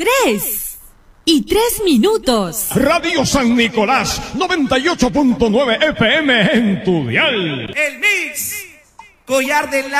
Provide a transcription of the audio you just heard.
3:03. Radio San Nicolás, 98.9 FM en tu dial. El Mix, Collar de la